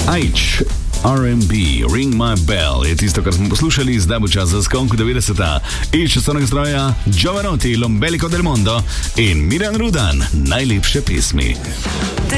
R&B, Ring My Bell je tisto, kar smo poslušali, zdaj bo čas za skonku 90. Iz časovnega stroja Giovanotti, L'Ombelico del Mondo in Miran Rudan, najlepše pesmi.